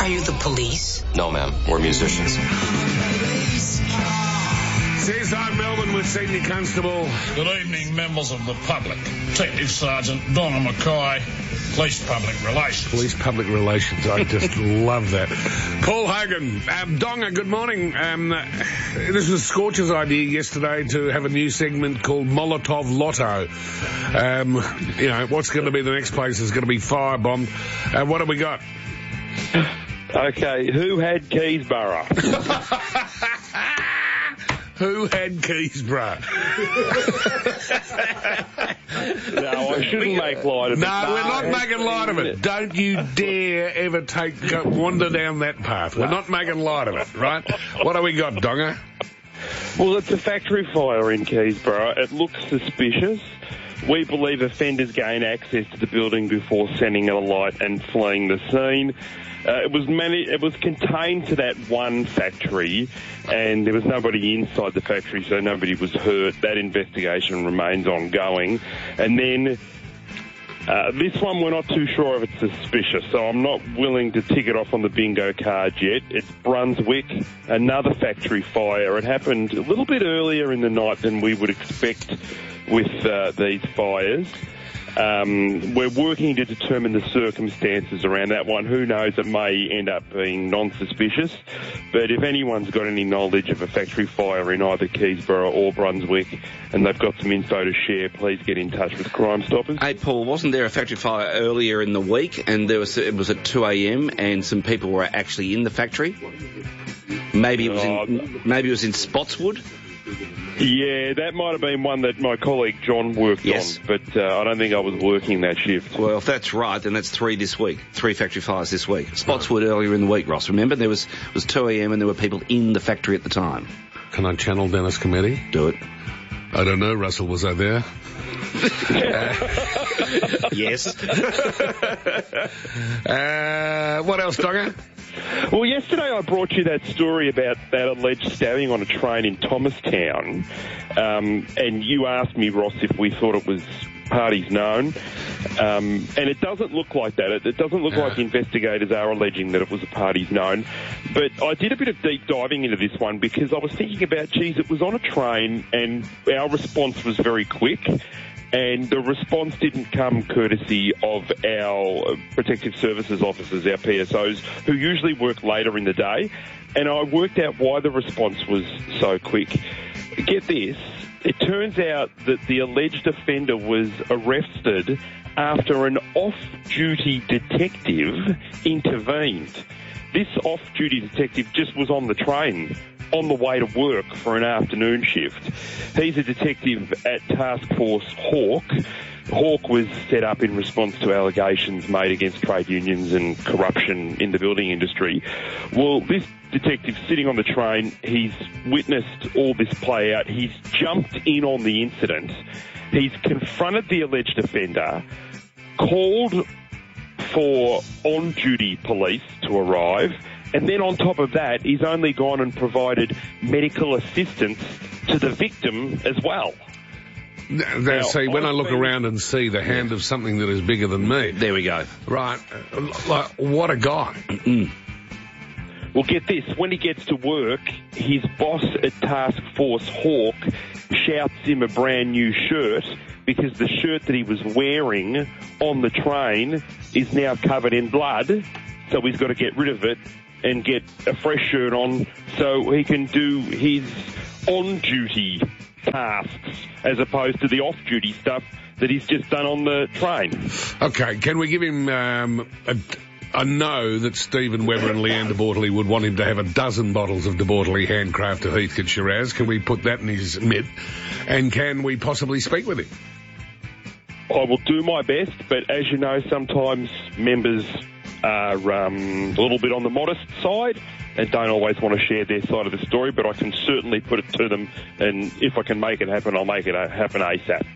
Are you the police? No, ma'am. We're musicians. CSI Melbourne with Senior Constable. Good evening, members of the public. Detective Sergeant Donna Mackay, Police Public Relations. Police Public Relations. I just love that. Paul Hogan. Donga, good morning. This was Scorch's idea yesterday to have a new segment called Molotov Lotto. What's going to be the next place is going to be firebombed. What have we got? Okay, who had Keysborough? Who had Keysborough? No, I shouldn't make light of it. No, we're not making light of it. Don't you dare ever wander down that path. We're not making light of it, right? What have we got, Donga? Well, it's a factory fire in Keysborough. It looks suspicious. We believe offenders gain access to the building before sending a light and fleeing the scene. It was contained to that one factory, and there was nobody inside the factory, so nobody was hurt. That investigation remains ongoing. And then this one, we're not too sure if it's suspicious, so I'm not willing to tick it off on the bingo card yet. It's Brunswick, another factory fire. It happened a little bit earlier in the night than we would expect with these fires. We're working to determine the circumstances around that one. Who knows, it may end up being non-suspicious. But if anyone's got any knowledge of a factory fire in either Keysborough or Brunswick and they've got some info to share, please get in touch with Crime Stoppers. Hey, Paul, wasn't there a factory fire earlier in the week and it was at 2 a.m. and some people were actually in the factory? Maybe it was in Spotswood? Yeah, that might have been one that my colleague John worked on, but I don't think I was working that shift. Well, if that's right, then that's 3 this week. 3 factory fires this week. Spotswood earlier in the week, Ross. Remember, it was 2 a.m. and there were people in the factory at the time. Can I channel Dennis Cometti? Do it. I don't know, Russell, was I there? Yes. What else, Dogger? Well, yesterday I brought you that story about that alleged stabbing on a train in Thomastown, and you asked me, Ross, if we thought it was parties known, and it doesn't look like that. It doesn't look like investigators are alleging that it was a parties known, but I did a bit of deep diving into this one because I was thinking about, geez, it was on a train and our response was very quick. And the response didn't come courtesy of our protective services officers, our PSOs, who usually work later in the day. And I worked out why the response was so quick. Get this. It turns out that the alleged offender was arrested after an off-duty detective intervened. This off-duty detective just was on the train on the way to work for an afternoon shift. He's a detective at Task Force Hawk. Hawk was set up in response to allegations made against trade unions and corruption in the building industry. Well, this detective sitting on the train, he's witnessed all this play out. He's jumped in on the incident. He's confronted the alleged offender, called for on-duty police to arrive, and then on top of that, he's only gone and provided medical assistance to the victim as well. See, when I look around and see the hand of something that is bigger than me. There we go. Right. Like, what a guy. Well, get this. When he gets to work, his boss at Task Force Hawk shouts him a brand new shirt because the shirt that he was wearing on the train is now covered in blood, so he's got to get rid of it and get a fresh shirt on so he can do his on-duty tasks as opposed to the off-duty stuff that he's just done on the train. Okay, can we give him I know that Stephen Webber and Leanne de Bortoli would want him to have a dozen bottles of de Bortoli handcrafted Heathcote Shiraz. Can we put that in his mitt? And can we possibly speak with him? I will do my best, but as you know, sometimes members are a little bit on the modest side and don't always want to share their side of the story, but I can certainly put it to them, and if I can make it happen, I'll make it happen ASAP.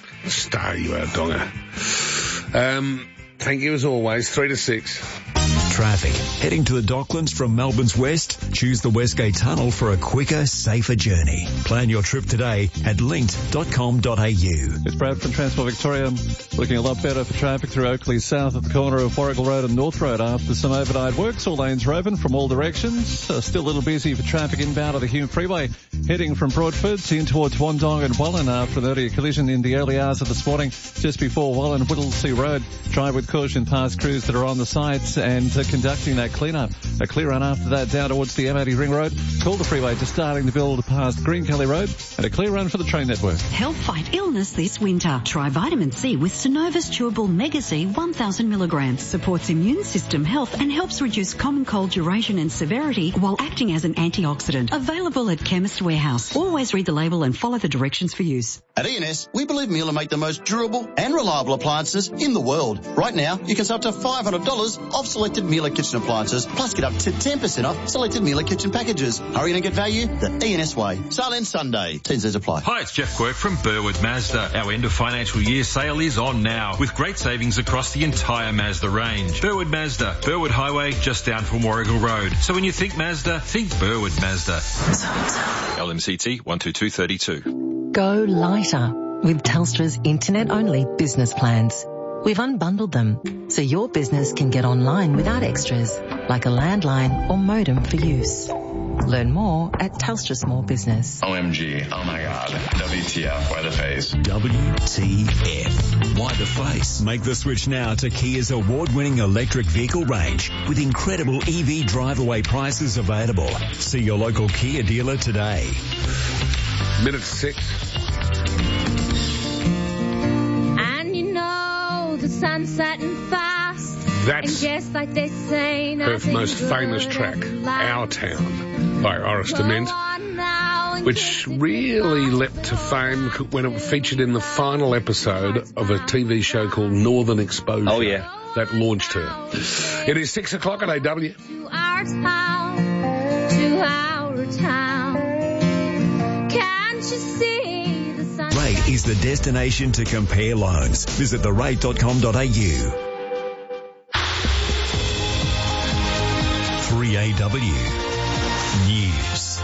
Star you are, Donga. Thank you as always, 3 to 6. traffic. Heading to the Docklands from Melbourne's west? Choose the Westgate Tunnel for a quicker, safer journey. Plan your trip today at linked.com.au. It's Brad from Transport Victoria. Looking a lot better for traffic through Oakley South at the corner of Warrigal Road and North Road after some overnight works. All lanes are open from all directions. Still a little busy for traffic inbound of the Hume Freeway. Heading from Broadford in towards Wandong and Wallen after an earlier collision in the early hours of this morning just before Wallen Whittlesea Road. Drive with caution past crews that are on the sites and conducting that clean-up. A clear run after that down towards the M80 Ring Road. Calder Freeway just starting to build past Green Kelly Road and a clear run for the train network. Help fight illness this winter. Try vitamin C with Synovus Chewable Mega C 1000 milligrams. Supports immune system health and helps reduce common cold duration and severity while acting as an antioxidant. Available at Chemist Warehouse. Always read the label and follow the directions for use. At ENS, we believe Miele make the most durable and reliable appliances in the world. Right now, you can save up to $500 off selected Miele kitchen appliances, plus get up to 10% off selected Miele kitchen packages. Hurry in and get value the ENS way. Sale ends Sunday. T&Cs apply. Hi, it's Jeff Quirk from Burwood Mazda. Our end of financial year sale is on now with great savings across the entire Mazda range. Burwood Mazda, Burwood Highway, just down from Warrigal Road. So when you think Mazda, think Burwood Mazda. LMCT 12232. Go lighter with Telstra's internet-only business plans. We've unbundled them so your business can get online without extras like a landline or modem for use. Learn more at Telstra Small Business. OMG, oh my God, WTF, why the face? WTF. Why the face? Make the switch now to Kia's award-winning electric vehicle range with incredible EV drive-away prices available. See your local Kia dealer today. Minute 6. The sun's setting fast. That's and just like they say, her most famous track, Our Town, by Oris Dement, which really leapt to fame when it featured in the final episode of a TV show called Northern Exposure. Oh, yeah. That launched her. It is 6 o'clock at AW. To our town. Can't you see the sun? Rate is the destination to compare loans. Visit therate.com.au. 3AW News.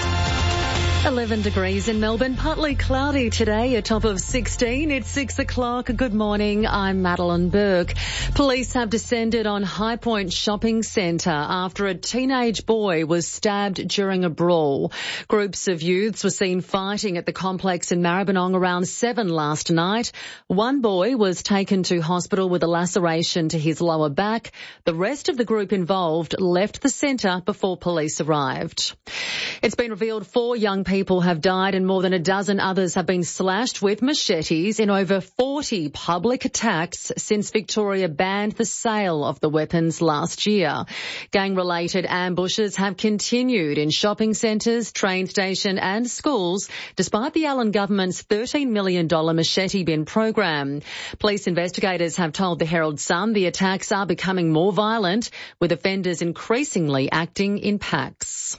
11 degrees in Melbourne, partly cloudy today, a top of 16. It's 6 o'clock. Good morning. I'm Madeline Burke. Police have descended on High Point Shopping Centre after a teenage boy was stabbed during a brawl. Groups of youths were seen fighting at the complex in Maribyrnong around 7 last night. One boy was taken to hospital with a laceration to his lower back. The rest of the group involved left the centre before police arrived. It's been revealed 4 young people have died and more than a dozen others have been slashed with machetes in over 40 public attacks since Victoria banned the sale of the weapons last year. Gang-related ambushes have continued in shopping centres, train station and schools, despite the Allen government's $13 million machete bin program. Police investigators have told the Herald Sun the attacks are becoming more violent, with offenders increasingly acting in packs.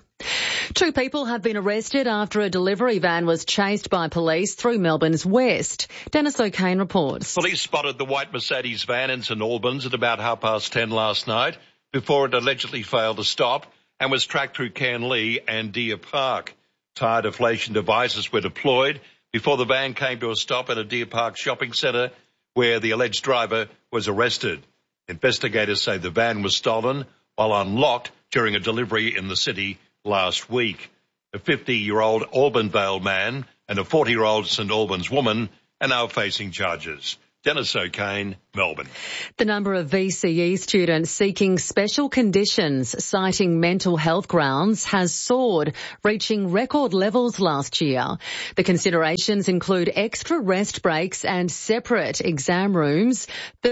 2 people have been arrested after a delivery van was chased by police through Melbourne's west. Dennis O'Kane reports. Police spotted the white Mercedes van in St Albans at about 10:30 last night before it allegedly failed to stop and was tracked through Canley and Deer Park. Tyre deflation devices were deployed before the van came to a stop at a Deer Park shopping centre where the alleged driver was arrested. Investigators say the van was stolen while unlocked during a delivery in the city last week. A 50-year-old Auburn Vale man and a 40-year-old St Albans woman are now facing charges. Dennis O'Kane, Melbourne. The number of VCE students seeking special conditions citing mental health grounds has soared, reaching record levels last year. The considerations include extra rest breaks and separate exam rooms.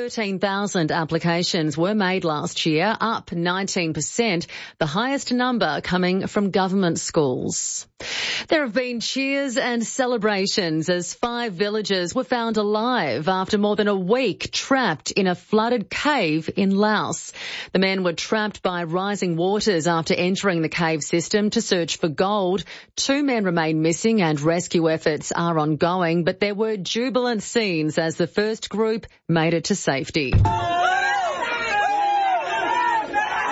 13,000 applications were made last year, up 19%, the highest number coming from government schools. There have been cheers and celebrations as 5 villagers were found alive after more than a week trapped in a flooded cave in Laos. The men were trapped by rising waters after entering the cave system to search for gold. 2 men remain missing and rescue efforts are ongoing, but there were jubilant scenes as the first group made it to safety.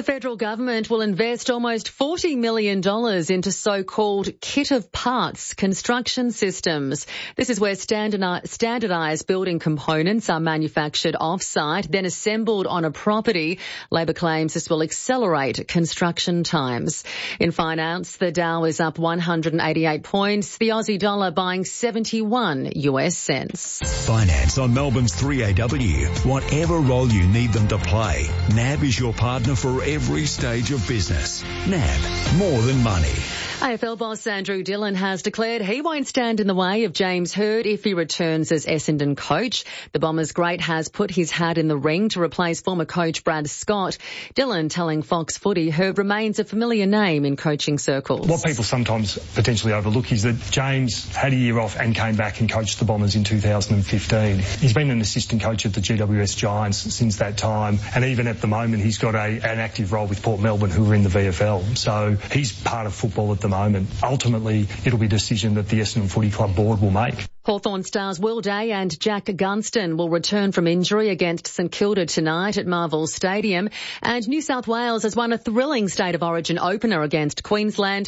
The federal government will invest almost $40 million into so-called kit of parts construction systems. This is where standardised building components are manufactured off-site, then assembled on a property. Labor claims this will accelerate construction times. In finance, the Dow is up 188 points, the Aussie dollar buying 71 US cents. Finance on Melbourne's 3AW. Whatever role you need them to play, NAB is your partner for every stage of business. NAB, more than money. AFL boss Andrew Dillon has declared he won't stand in the way of James Hird if he returns as Essendon coach. The Bombers great has put his hat in the ring to replace former coach Brad Scott. Dillon telling Fox Footy Hird remains a familiar name in coaching circles. What people sometimes potentially overlook is that James had a year off and came back and coached the Bombers in 2015. He's been an assistant coach at the GWS Giants since that time, and even at the moment he's got an active role with Port Melbourne, who are in the VFL. So he's part of football at the moment. Ultimately, it'll be a decision that the Essendon Footy Club board will make. Hawthorn stars Will Day and Jack Gunston will return from injury against St Kilda tonight at Marvel Stadium. And New South Wales has won a thrilling State of Origin opener against Queensland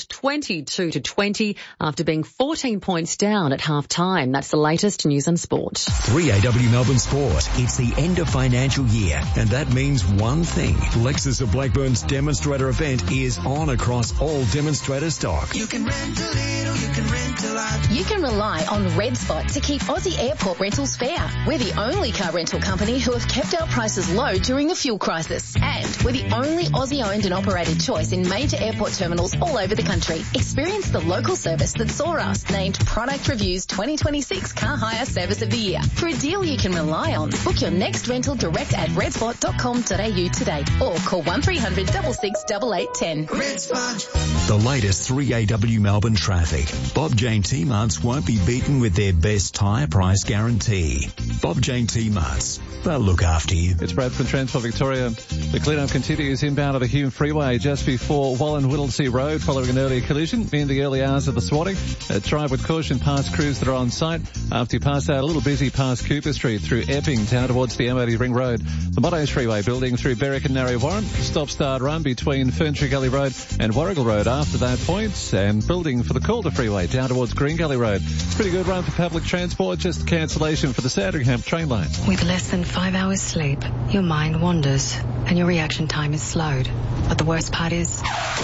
22-20 after being 14 points down at half-time. That's the latest news and sport. 3AW Melbourne Sport. It's the end of financial year, and that means one thing. Lexus of Blackburn's demonstrator event is on across all demonstrator stock. You can rent a little, you can rent a lot. You can rely on Red Spot to keep Aussie airport rentals fair. We're the only car rental company who have kept our prices low during the fuel crisis. And we're the only Aussie-owned and operated choice in major airport terminals all over the country. Experience the local service that saw us named Product Review's 2026 Car Hire Service of the Year. For a deal you can rely on, book your next rental direct at redspot.com.au today or call 1300 66 8810. Red Spot. The latest 3AW Melbourne traffic. Bob Jane T-Marts won't be beaten with their best tyre price guarantee. Bob Jane T-Marts. They'll look after you. It's Brad from Transport Victoria. The clean-up continues inbound of the Hume Freeway just before Wallen-Whittlesea Road following an earlier collision in the early hours of this morning. Drive with caution past crews that are on site. After you pass out, a little busy past Cooper Street through Epping down towards the MOD Ring Road. The Mottos Freeway building through Berwick and Narre Warren. Stop-start run between Ferntree Gully Road and Warrigal Road after that point. And building for the Calder Freeway down towards Green Gully Road. Pretty good run for public transport, just a cancellation for the Sandringham train line. With less than 5 hours sleep, your mind wanders and your reaction time is slowed. But the worst part is,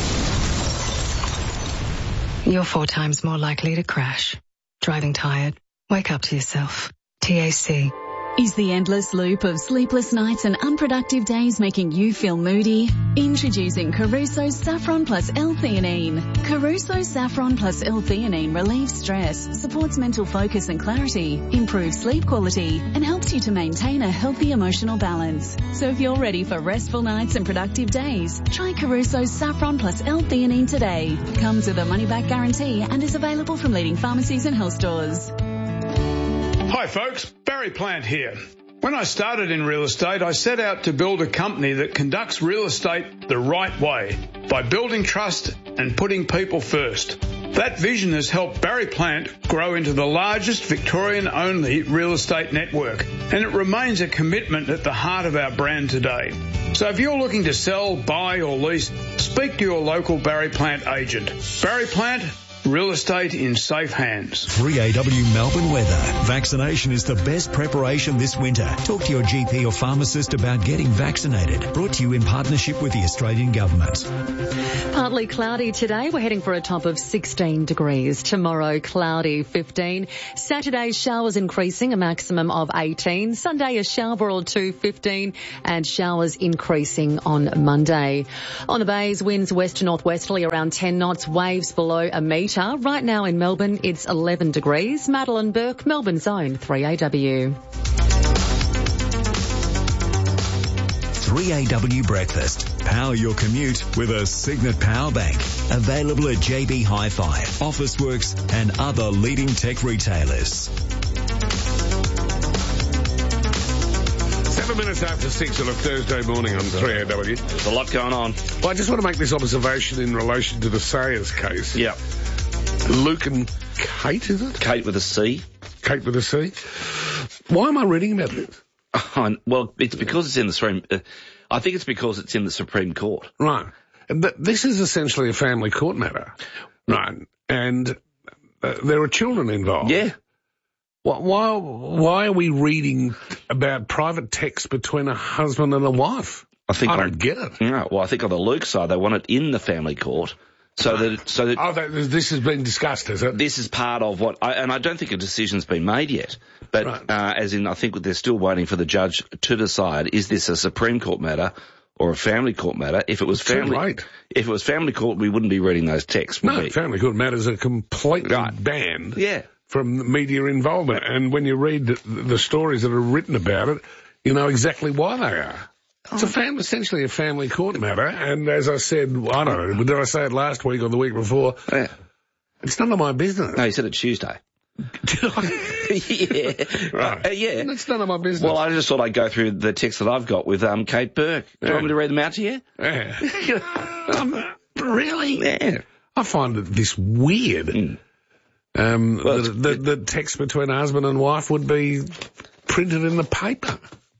you're 4 times more likely to crash. Driving tired? Wake up to yourself. TAC. Is the endless loop of sleepless nights and unproductive days making you feel moody? Introducing Caruso's Saffron Plus L-theanine. Caruso's Saffron Plus L-theanine relieves stress, supports mental focus and clarity, improves sleep quality, and helps you to maintain a healthy emotional balance. So if you're ready for restful nights and productive days, try Caruso's Saffron Plus L-theanine today. Comes with a money-back guarantee and is available from leading pharmacies and health stores. Hi folks, Barry Plant here. When I started in real estate, I set out to build a company that conducts real estate the right way by building trust and putting people first. That vision has helped Barry Plant grow into the largest Victorian-only real estate network, and it remains a commitment at the heart of our brand today. So if you're looking to sell, buy or lease, speak to your local Barry Plant agent. Barry Plant, real estate in safe hands. 3AW Melbourne weather. Vaccination is the best preparation this winter. Talk to your GP or pharmacist about getting vaccinated. Brought to you in partnership with the Australian Government. Partly cloudy today. We're heading for a top of 16 degrees. Tomorrow, cloudy, 15. Saturday, showers increasing, a maximum of 18. Sunday, a shower or 2, 15. And showers increasing on Monday. On the bays, winds west to northwesterly around 10 knots, waves below a metre. Right now in Melbourne, it's 11 degrees. Madeline Burke, Melbourne's own 3AW. 3AW Breakfast. Power your commute with a Signet Power Bank. Available at JB Hi-Fi, Officeworks and other leading tech retailers. 7 minutes after 6 on a Thursday morning on 3AW. There's a lot going on. Well, I just want to make this observation in relation to the Sayers case. Yeah. Luke and Kate, is it? Kate with a C. Kate with a C. Why am I reading about this? Well, it's because it's in the Supreme... I think it's because it's in the Supreme Court. Right. And this is essentially a family court matter. Right. And there are children involved. Yeah. Why are we reading about private text between a husband and a wife? I don't get it. No, well, I think on the Luke side, they want it in the family court. So that this has been discussed, is it? This is part of what, and I don't think a decision's been made yet. But as in, I think they're still waiting for the judge to decide: is this a Supreme Court matter or a family court matter? If it was family court, we wouldn't be reading those texts. No, family court matters are completely banned. Yeah. From media involvement, and when you read the stories that are written about it, you know exactly why they are. It's essentially a family court matter, and as I said, I don't know, did I say it last week or the week before? Yeah. It's none of my business. No, you said it Tuesday. Did I? Yeah. Right. Yeah. It's none of my business. Well, I just thought I'd go through the text that I've got with Kate Burke. Do you want me to read them out to you? Yeah. Really? Yeah. I find this weird. The text between a husband and wife would be printed in the paper.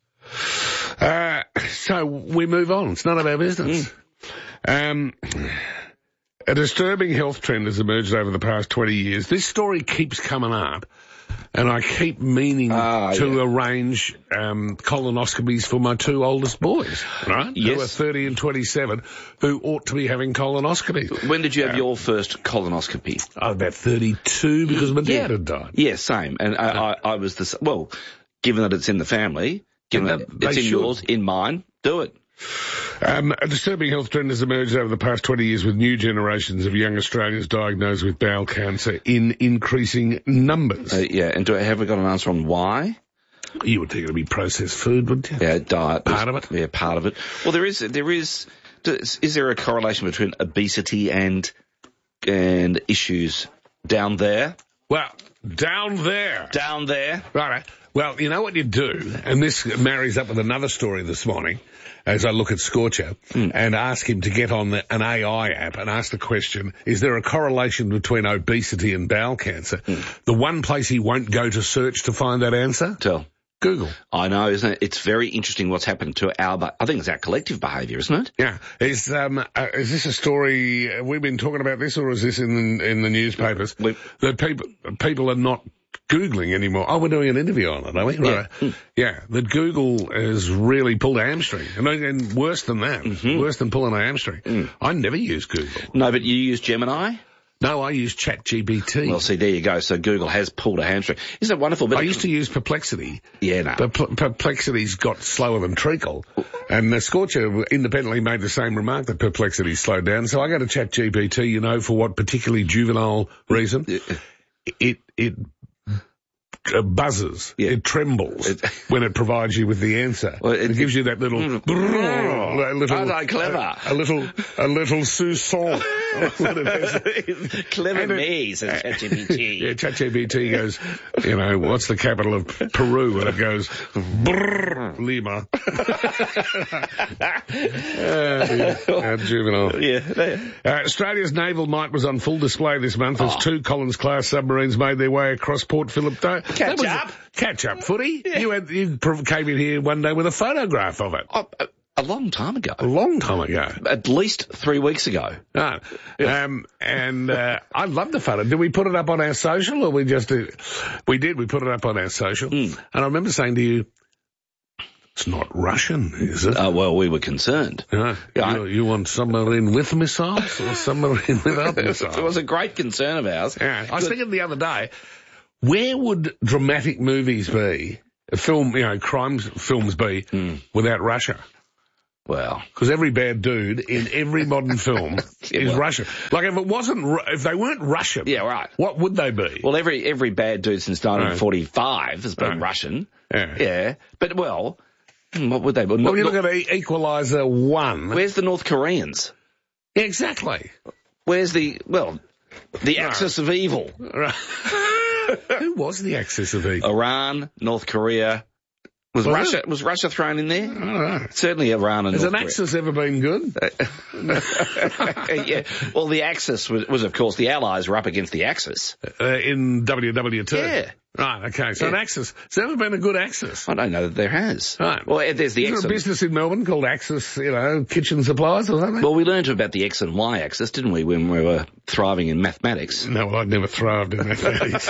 So we move on. It's none of our business. A disturbing health trend has emerged over the past 20 years. This story keeps coming up, and I keep meaning to arrange colonoscopies for my two oldest boys, right? Yes. Who are 30 and 27, who ought to be having colonoscopies. When did you have your first colonoscopy? I was about 32 because my dad had died. Yeah, same. And I was given that it's in the family, given that it's in yours, in mine, do it. A disturbing health trend has emerged over the past 20 years with new generations of young Australians diagnosed with bowel cancer in increasing numbers. And have we got an answer on why? You would think it would be processed food, wouldn't you? Yeah, diet. Part of it? Yeah, part of it. Well, is there a correlation between obesity and issues down there? Well, down there. Down there. Right. Well, you know what you do, and this marries up with another story this morning, as I look at Scorcher, and ask him to get on an AI app and ask the question, is there a correlation between obesity and bowel cancer? The one place he won't go to search to find that answer? Google. I know, isn't it? It's very interesting what's happened to I think it's our collective behaviour, isn't it? Yeah. Is this a story, we've been talking about this, or is this in the newspapers? That people are not Googling anymore. Oh, we're doing an interview on it, are we? Yeah. Right. Yeah, that Google has really pulled a hamstring. And worse than that, worse than pulling a hamstring. I never use Google. No, but you use Gemini? No, I use ChatGPT. Well, see, there you go. So Google has pulled a hamstring. Isn't it wonderful? But I used to use Perplexity. Yeah, no. But Perplexity's got slower than treacle. And the Scorcher independently made the same remark that Perplexity slowed down. So I go to ChatGPT, for what particularly juvenile reason. It buzzes. Yeah. It trembles when it provides you with the answer. Well, it gives you that little, clever. A little soupçon. Clever me, says ChatGPT. Yeah, ChatGPT goes, what's the capital of Peru? And it goes, Lima. Juvenile. Yeah. Australia's naval might was on full display this month as two Collins-class submarines made their way across Port Phillip. Catch up footy. Yeah. You came in here one day with a photograph of it. A long time ago. A long time ago. At least 3 weeks ago. I love the photo. Did we put it up on our social, or we just did? We did. We put it up on our social. And I remember saying to you, it's not Russian, is it? Well, we were concerned. You want submarine with missiles or submarine without missiles? It was a great concern of ours. Yeah. I was thinking the other day, where would dramatic movies be, crime films be, without Russia? Well, because every bad dude in every modern film is Russian. Like if they weren't Russian, what would they be? Well, every bad dude since 1945 has been Russian. Yeah. But what would they be? Well, you look at Equalizer 1. Where's the North Koreans? Exactly. Where's the axis of evil? Who was the axis of evil? Iran, North Korea. Was Russia thrown in there? I don't know. Certainly Iran and Has North an axis ever been good? Yeah. Well, the Axis was, of course, the Allies were up against the Axis. In WW2? Yeah. Right, okay. So an Axis. Has there ever been a good Axis? I don't know that there has. Right. Well, there's the Is X there a business in Melbourne called Axis, kitchen supplies or something? Well, we learned about the X and Y axis, didn't we, when we were thriving in mathematics? No, well, I'd never thrived in mathematics.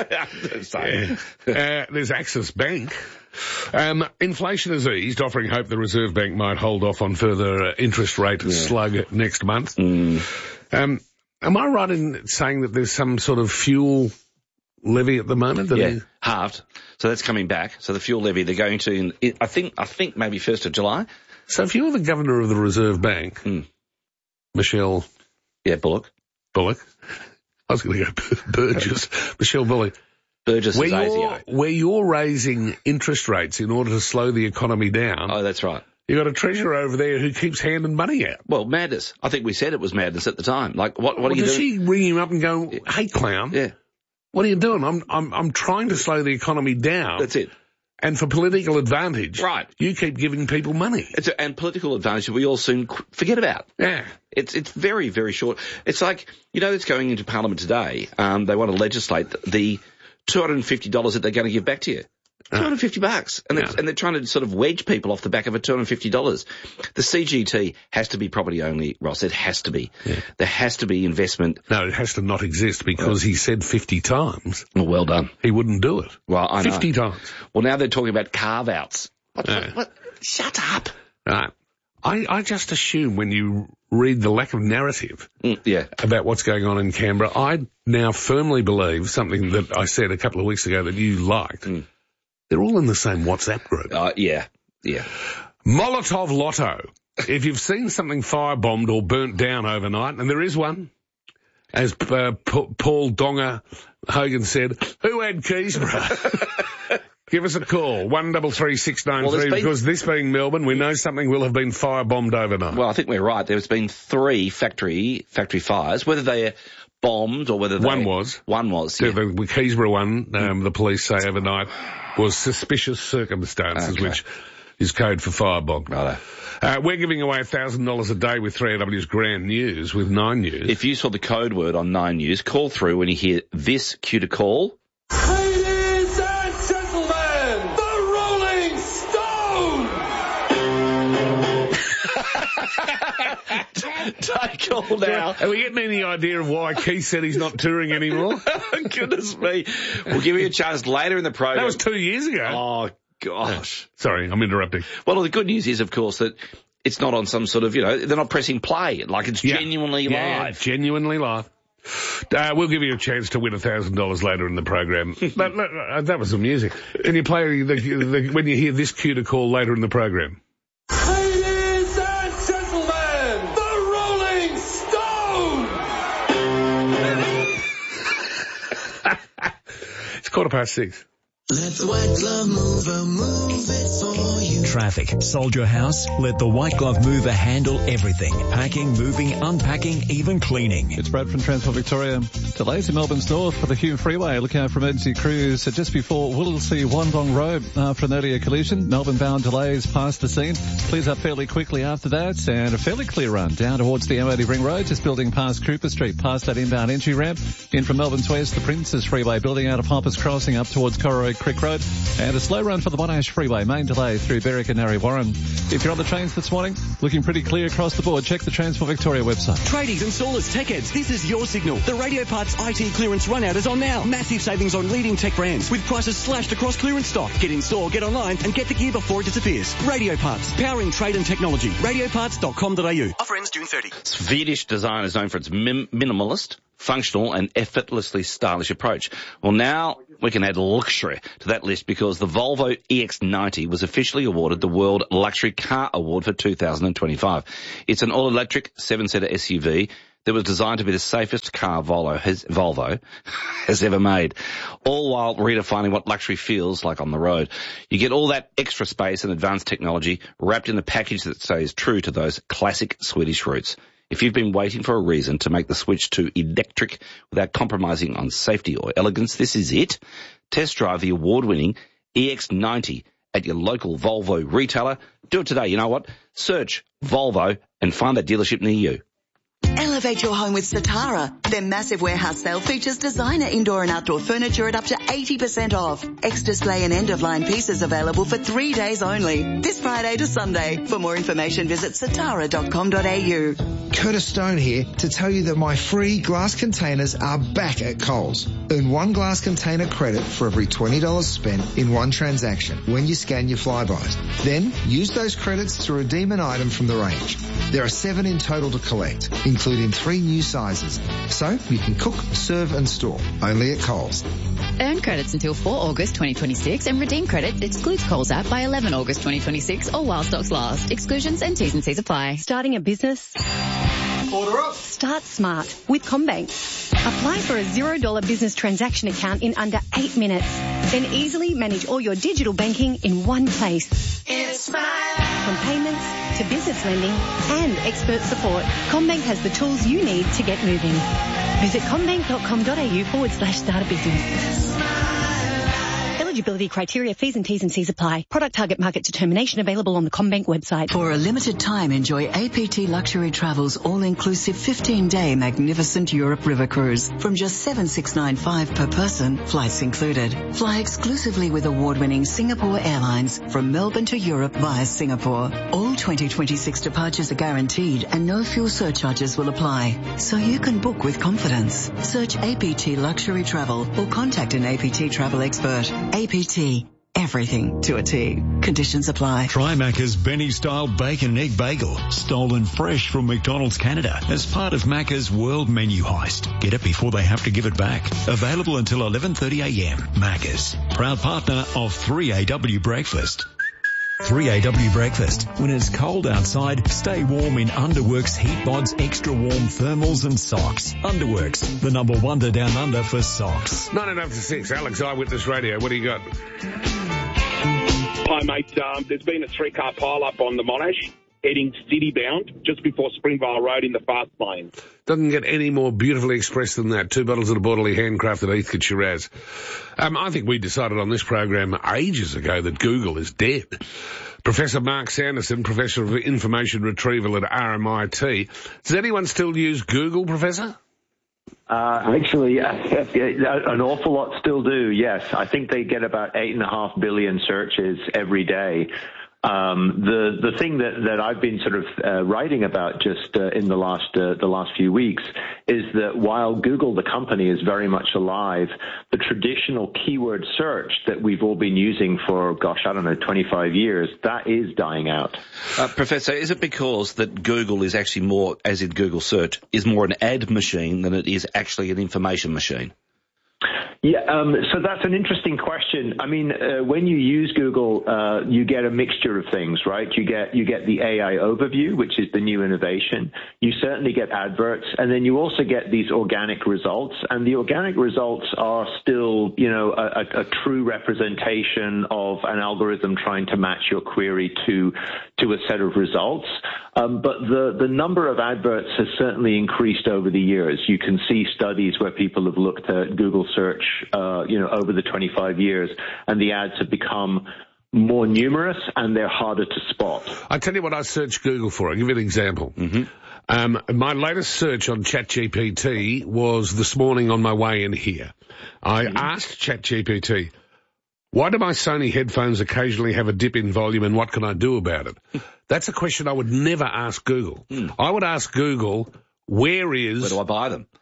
There's Axis Bank. Inflation has eased, offering hope the Reserve Bank might hold off on further interest rate slug next month. Am I right in saying that there's some sort of fuel levy at the moment? Halved. So that's coming back. So the fuel levy, they're going to, I think maybe 1st of July. So if you're the governor of the Reserve Bank, Michelle... Yeah, Bullock. I was going to go Burgess. Michelle Bullock. Burgess is ASIO. Where you're raising interest rates in order to slow the economy down. Oh, that's right. You've got a treasurer over there who keeps handing money out. Well, madness. I think we said it was madness at the time. Like, what are you doing? Does she ring him up and go, hey, clown? Yeah. What are you doing? I'm trying to slow the economy down. That's it. And for political advantage, right? You keep giving people money. And political advantage we all soon forget about. Yeah. It's very, very short. It's like, it's going into Parliament today. They want to legislate the $250 that they're going to give back to you. $250. And they're trying to sort of wedge people off the back of a $250. The CGT has to be property only, Ross. It has to be. Yeah. There has to be investment. No, it has to not exist because he said 50 times. Well done. He wouldn't do it. Well, I know. 50 times. Well, now they're talking about carve-outs. What? Shut up. Right. I just assume when you read the lack of narrative about what's going on in Canberra, I now firmly believe something that I said a couple of weeks ago that you liked. They're all in the same WhatsApp group. Yeah. Molotov Lotto. If you've seen something firebombed or burnt down overnight, and there is one, as Paul Donga Hogan said, who had Keysborough? Give us a call, 133693, because this being Melbourne, we know something will have been firebombed overnight. Well, I think we're right. There's been 3 factory fires, whether they're bombed or whether One was. Yeah. The Keysborough one, the police say overnight, was suspicious circumstances, which is code for firebomb. Righto. We're giving away $1,000 a day with 3AW's Grand News with 9 News. If you saw the code word on 9 News, call through when you hear this cue to call. Ladies and gentlemen, the Rolling Stone! Take call now. Are we getting any idea of why Keith said he's not touring anymore? Goodness me. We'll give you a chance later in the program. That was 2 years ago. Oh, gosh. Sorry, I'm interrupting. Well, the good news is, of course, that it's not on some sort of, they're not pressing play. Like, it's genuinely live. Yeah, genuinely live. We'll give you a chance to win $1,000 later in the program. That was the music. Can you play when you hear this cue to call later in the program? Ladies and gentlemen, the Rolling Stone! It's 6:15. Let the White Glove Mover move it for you. Traffic. Sold your house? Let the White Glove Mover handle everything. Packing, moving, unpacking, even cleaning. It's Brad from Transport Victoria. Delays in Melbourne's north for the Hume Freeway. Look out for emergency crews just before Whittlesea Wandong Road after an earlier collision. Melbourne bound delays past the scene. Clears up fairly quickly after that, and a fairly clear run down towards the MOD Ring Road, just building past Cooper Street, past that inbound entry ramp. In from Melbourne's west, the Princes Freeway building out of Hoppers Crossing up towards Corroy Creek Road, and a slow run for the Monash Freeway, main delay through Berwick and Narre Warren. If you're on the trains this morning, looking pretty clear across the board, check the Transport Victoria website. Tradies, installers, tech heads, this is your signal. The Radio Parts IT clearance run out is on now. Massive savings on leading tech brands with prices slashed across clearance stock. Get in store, get online and get the gear before it disappears. Radio Parts, powering trade and technology. Radioparts.com.au. Offer ends June 30. Swedish design is known for its minimalist, functional and effortlessly stylish approach. Well, now we can add luxury to that list because the Volvo EX90 was officially awarded the World Luxury Car Award for 2025. It's an all-electric 7-seater SUV that was designed to be the safest car Volvo has ever made, all while redefining what luxury feels like on the road. You get all that extra space and advanced technology wrapped in a package that stays true to those classic Swedish roots. If you've been waiting for a reason to make the switch to electric without compromising on safety or elegance, this is it. Test drive the award-winning EX90 at your local Volvo retailer. Do it today. You know what? Search Volvo and find that dealership near you. Elevate your home with Satara. Their massive warehouse sale features designer indoor and outdoor furniture at up to 80% off. Ex-display and end-of-line pieces available for 3 days only. This Friday to Sunday. For more information, visit satara.com.au. Curtis Stone here to tell you that my free glass containers are back at Coles. Earn 1 glass container credit for every $20 spent in one transaction when you scan your Flybys. Then use those credits to redeem an item from the range. There are 7 in total to collect, including 3 new sizes. So you can cook, serve and store. Only at Coles. Earn credits until 4 August 2026 and redeem credit excludes Coles app by 11 August 2026 or while stocks last. Exclusions and T's and C's apply. Starting a business? Order up. Start smart with CommBank. Apply for a $0 business transaction account in under 8 minutes. Then easily manage all your digital banking in one place. It's my life. From payments to business lending and expert support, CommBank has the tools you need to get moving. Visit commbank.com.au/start a business. Eligibility criteria, fees and T's and C's apply. Product target market determination available on the CommBank website. For a limited time, enjoy APT Luxury Travel's all-inclusive 15-day magnificent Europe River Cruise. From just $7,695 per person, flights included. Fly exclusively with award-winning Singapore Airlines from Melbourne to Europe via Singapore. All 2026 departures are guaranteed and no fuel surcharges will apply. So you can book with confidence. Search APT Luxury Travel or contact an APT travel expert. APT. Everything to a T. Conditions apply. Try Macca's Benny-style bacon and egg bagel, stolen fresh from McDonald's Canada as part of Macca's World Menu Heist. Get it before they have to give it back. Available until 11:30am. Macca's, proud partner of 3AW Breakfast. 3AW Breakfast. When it's cold outside, stay warm in Underworks Heat Mods Extra Warm Thermals and Socks. Underworks, the number wonder down under for socks. 9 after 6, Alex Eyewitness Radio. What do you got? Hi, mate. There's been a 3-car pile-up on the Monash, heading city-bound, just before Springvale Road in the fast lane. Doesn't get any more beautifully expressed than that. 2 bottles of the Borderly handcrafted Heathcote Shiraz. I think we decided on this program ages ago that Google is dead. Professor Mark Sanderson, Professor of Information Retrieval at RMIT. Does anyone still use Google, Professor? Actually, an awful lot still do, yes. I think they get about 8.5 billion searches every day. The thing that I've been sort of writing about just in the last few weeks is that while Google, the company, is very much alive, the traditional keyword search that we've all been using for, 25 years, that is dying out. Professor, is it because that Google is actually more, as in Google search, is more an ad machine than it is actually an information machine? Yeah, so that's an interesting question. I mean, when you use Google, you get a mixture of things, right? You get the AI overview, which is the new innovation. You certainly get adverts, and then you also get these organic results. And the organic results are still, a true representation of an algorithm trying to match your query to a set of results. But the number of adverts has certainly increased over the years. You can see studies where people have looked at Google search, over the 25 years, and the ads have become more numerous and they're harder to spot. I tell you what I searched Google for. I'll give you an example. Mm-hmm. My latest search on ChatGPT was this morning on my way in here. I asked ChatGPT, why do my Sony headphones occasionally have a dip in volume and what can I do about it? That's a question I would never ask Google. I would ask Google, where do I buy them?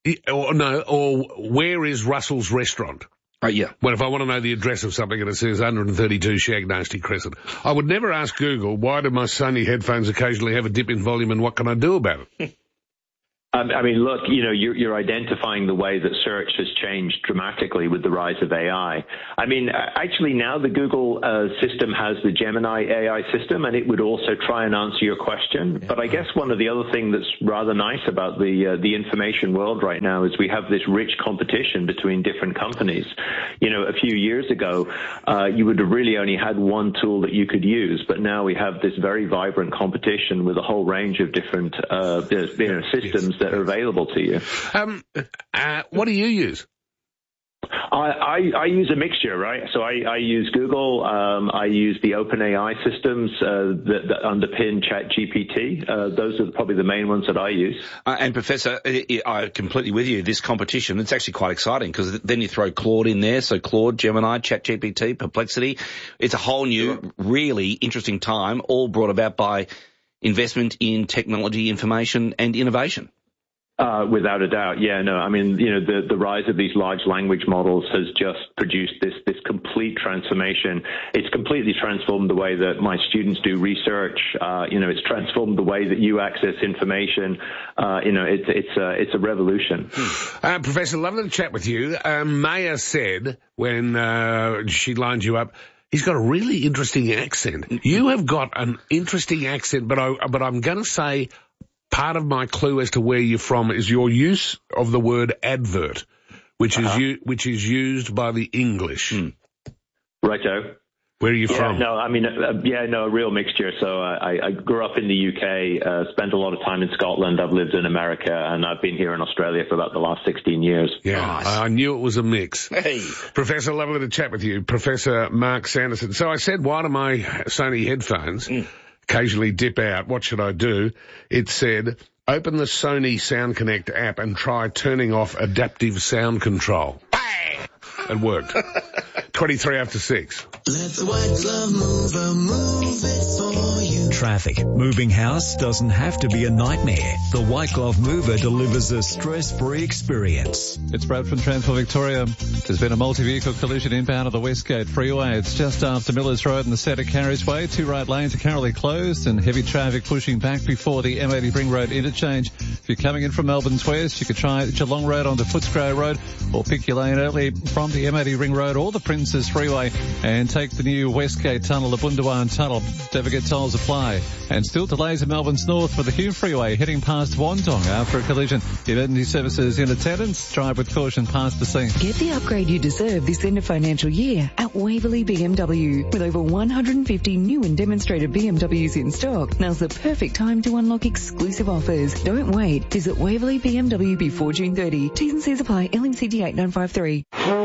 Or where is Russell's restaurant? Yeah. Well, if I want to know the address of something and it says 132 Shag Nasty Crescent, I would never ask Google, why do my Sony headphones occasionally have a dip in volume and what can I do about it? I mean, look, you're identifying the way that search has changed dramatically with the rise of AI. I mean, actually now the Google system has the Gemini AI system, and it would also try and answer your question. But I guess one of the other things that's rather nice about the information world right now is we have this rich competition between different companies. A few years ago, you would have really only had one tool that you could use, but now we have this very vibrant competition with a whole range of different systems that are available to you. What do you use? I use a mixture, right? So I use Google. I use the OpenAI systems that underpin ChatGPT. Those are probably the main ones that I use. And Professor, I'm completely with you. This competition, it's actually quite exciting because then you throw Claude in there. So Claude, Gemini, ChatGPT, Perplexity. It's a whole new, really interesting time, all brought about by investment in technology, information and innovation. Without a doubt, yeah, no. I mean, the rise of these large language models has just produced this complete transformation. It's completely transformed the way that my students do research. It's transformed the way that you access information. It's a revolution. Professor, lovely to chat with you. Maya said when she lined you up, he's got a really interesting accent. You have got an interesting accent, but I'm going to say, part of my clue as to where you're from is your use of the word advert, which is used by the English. Righto. Where are you from? No, I mean, a real mixture. So I grew up in the UK, spent a lot of time in Scotland. I've lived in America, and I've been here in Australia for about the last 16 years. Yeah, nice. I knew it was a mix. Hey. Professor, lovely to chat with you. Professor Mark Sanderson. So I said, why do my Sony headphones occasionally dip out? What should I do? It said, open the Sony Sound Connect app and try turning off adaptive sound control. Bang! It worked. 23 after 6. Let the white glove mover move it for you. Traffic. Moving house doesn't have to be a nightmare. The White Glove Mover delivers a stress-free experience. It's Brad from Transport Victoria. There's been a multi-vehicle collision inbound of the Westgate Freeway. It's just after Millers Road and the Centre Carriageway. 2 right lanes are currently closed and heavy traffic pushing back before the M80 Ring Road interchange. If you're coming in from Melbourne's West, you could try Geelong Road onto Footscray Road or pick your lane early from the M80 Ring Road or the Princes Freeway and take the new Westgate Tunnel, the Bundawan Tunnel. Don't forget tolls apply. And still delays in Melbourne's north for the Hume Freeway heading past Wandong after a collision. Emergency services in attendance. Drive with caution past the scene. Get the upgrade you deserve this end of financial year at Waverley BMW. With over 150 new and demonstrated BMWs in stock, now's the perfect time to unlock exclusive offers. Don't wait. Visit Waverley BMW before June 30. T's and C's apply. LMCD 8953.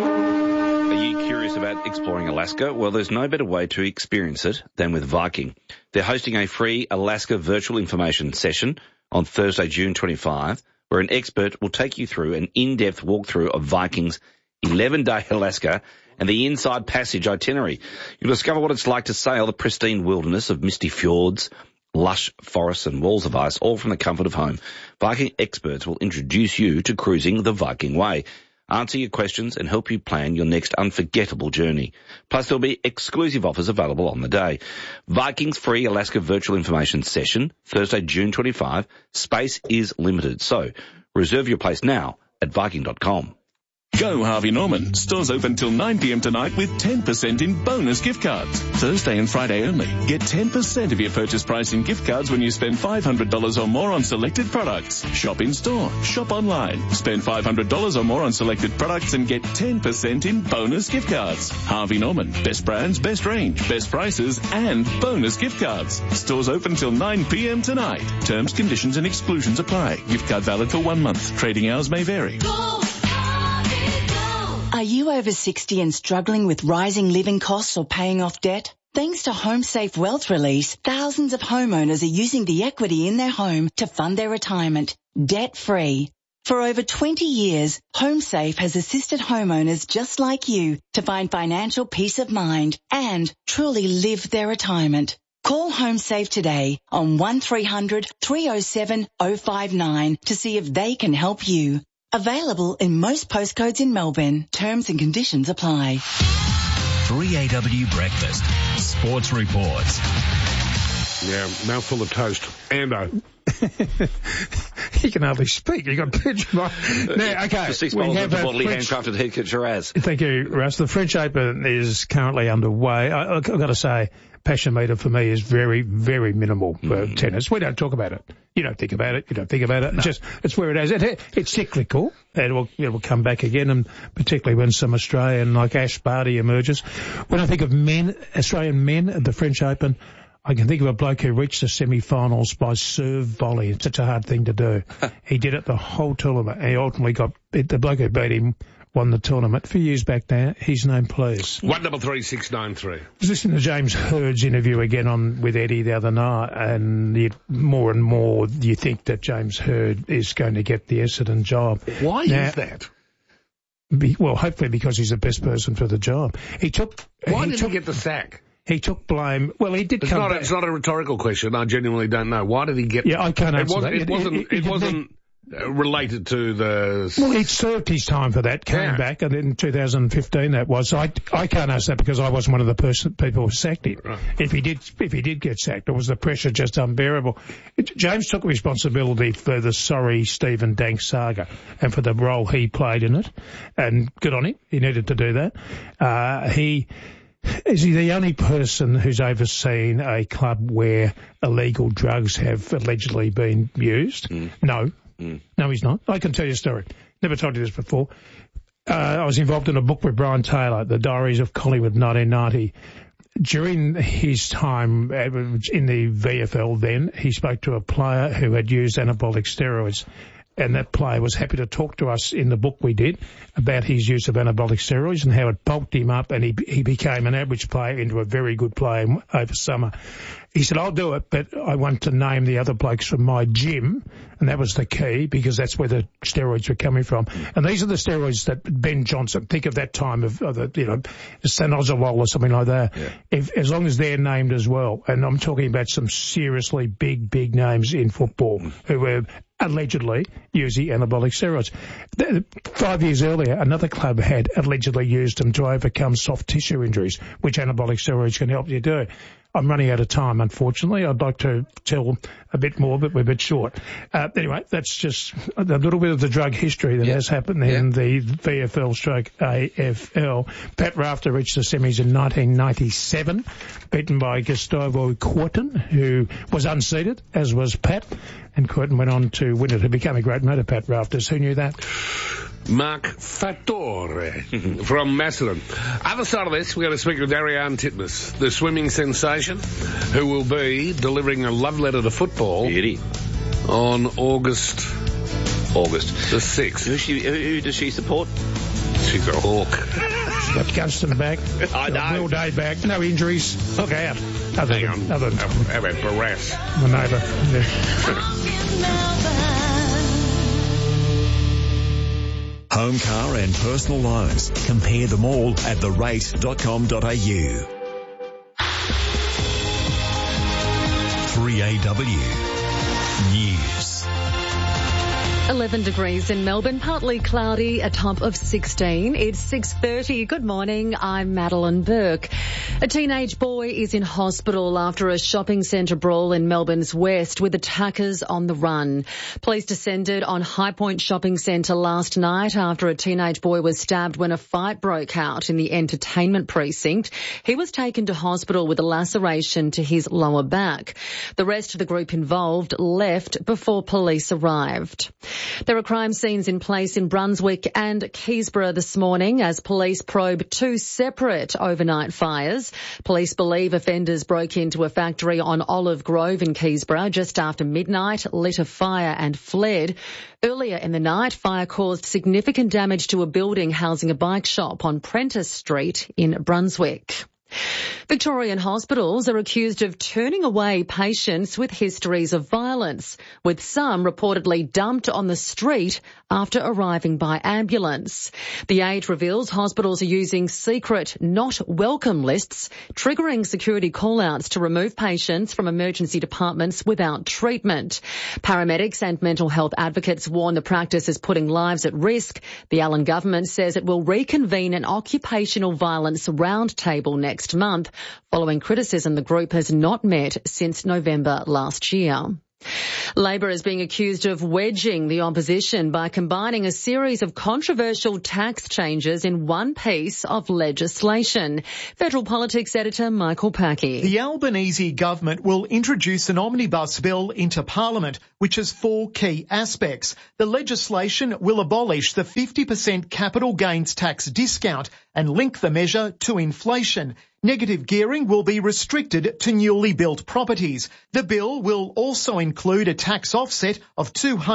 Are you curious about exploring Alaska? Well, there's no better way to experience it than with Viking. They're hosting a free Alaska virtual information session on Thursday, June 25, where an expert will take you through an in-depth walkthrough of Viking's 11-day Alaska and the Inside Passage itinerary. You'll discover what it's like to sail the pristine wilderness of misty fjords, lush forests and walls of ice, all from the comfort of home. Viking experts will introduce you to cruising the Viking Way, answer your questions and help you plan your next unforgettable journey. Plus, there'll be exclusive offers available on the day. Viking's free Alaska virtual information session, Thursday, June 25. Space is limited, so reserve your place now at Viking.com. Go Harvey Norman. Stores open till 9 p.m. tonight with 10% in bonus gift cards. Thursday and Friday only. Get 10% of your purchase price in gift cards when you spend $500 or more on selected products. Shop in store. Shop online. Spend $500 or more on selected products and get 10% in bonus gift cards. Harvey Norman. Best brands, best range, best prices, and bonus gift cards. Stores open till 9 p.m. tonight. Terms, conditions, and exclusions apply. Gift card valid for 1 month. Trading hours may vary. Are you over 60 and struggling with rising living costs or paying off debt? Thanks to HomeSafe Wealth Release, thousands of homeowners are using the equity in their home to fund their retirement, debt-free. For over 20 years, HomeSafe has assisted homeowners just like you to find financial peace of mind and truly live their retirement. Call HomeSafe today on 1300 307 059 to see if they can help you. Available in most postcodes in Melbourne. Terms and conditions apply. 3AW Breakfast. Sports Reports. Yeah, mouthful of toast. Ando. He can hardly speak. You got a pitch. Now, okay. The 6 bottles of the Bodley handcrafted Heathcote Shiraz. Thank you, Russ. The French Open is currently underway. I've got to say, passion meter for me is very, very minimal for tennis. We don't talk about it. You don't think about it. You don't think about it. No. It's where it is. It's cyclical. It will come back again, and particularly when some Australian like Ash Barty emerges. When I think of Australian men at the French Open, I can think of a bloke who reached the semi-finals by serve volley. It's such a hard thing to do. He did it the whole tournament, and he ultimately the bloke who beat him won the tournament a few years back now. His name, please. 133693. I was listening to James Hurd's interview again with Eddie the other night, and more and more you think that James Hurd is going to get the Essendon job. Why is that? Well, hopefully because he's the best person for the job. Why did he get the sack? He took blame. Well, he did come back. It's not a rhetorical question. I genuinely don't know. Why did he get... Yeah, I can't answer that. It wasn't related to the... Well, he'd served his time for that, came back, and in 2015 that was. I can't answer that because I wasn't one of the people who sacked him. Right. If he did get sacked, or was the pressure just unbearable? James took responsibility for the sorry Stephen Dank saga and for the role he played in it, and good on him. He needed to do that. Is he the only person who's overseen a club where illegal drugs have allegedly been used? No. No, he's not. I can tell you a story. Never told you this before. I was involved in a book with Brian Taylor, The Diaries of Collingwood, 1990. During his time in the VFL then, he spoke to a player who had used anabolic steroids. And that player was happy to talk to us in the book we did about his use of anabolic steroids and how it bulked him up, and he became an average player into a very good player over summer. He said, I'll do it, but I want to name the other blokes from my gym, and that was the key because that's where the steroids were coming from. And these are the steroids that Ben Johnson, think of that time of Sanozolol or something like that, as long as they're named as well. And I'm talking about some seriously big names in football who were allegedly using anabolic steroids. 5 years earlier, another club had allegedly used them to overcome soft tissue injuries, which anabolic steroids can help you do. I'm running out of time, unfortunately. I'd like to tell a bit more, but we're a bit short. Anyway, that's just a little bit of the drug history that has happened in the VFL/AFL. Pat Rafter reached the semis in 1997, beaten by Gustavo Kuerten, who was unseeded, as was Pat, and Kuerten went on to win it. He became a great mate of Pat Rafter's. Who knew that? Mark Fattore from Macedon. Other side of this, we're going to speak with Ariarne Titmus, the swimming sensation, who will be delivering a love letter to football on August the 6th. Who does she support? She's a hawk. She's got Gunston back. I know. Will Day back. No injuries. Look out. How about Barras? My neighbour. Home, car and personal loans. Compare them all at therate.com.au. 3AW News. 11 degrees in Melbourne, partly cloudy, a top of 16. It's 6:30. Good morning, I'm Madeline Burke. A teenage boy is in hospital after a shopping centre brawl in Melbourne's west with attackers on the run. Police descended on High Point Shopping Centre last night after a teenage boy was stabbed when a fight broke out in the entertainment precinct. He was taken to hospital with a laceration to his lower back. The rest of the group involved left before police arrived. There are crime scenes in place in Brunswick and Keysborough this morning as police probe two separate overnight fires. Police believe offenders broke into a factory on Olive Grove in Keysborough just after midnight, lit a fire and fled. Earlier in the night, fire caused significant damage to a building housing a bike shop on Prentice Street in Brunswick. Victorian hospitals are accused of turning away patients with histories of violence, with some reportedly dumped on the street after arriving by ambulance. The Age reveals hospitals are using secret not welcome lists, triggering security call-outs to remove patients from emergency departments without treatment. Paramedics and mental health advocates warn the practice is putting lives at risk. The Allen government says it will reconvene an occupational violence roundtable next month, following criticism the group has not met since November last year. Labor is being accused of wedging the opposition by combining a series of controversial tax changes in one piece of legislation. Federal Politics editor Michael Packey. The Albanese government will introduce an omnibus bill into Parliament, which has four key aspects. The legislation will abolish the 50% capital gains tax discount and link the measure to inflation. Negative gearing will be restricted to newly built properties. The bill will also include a tax offset of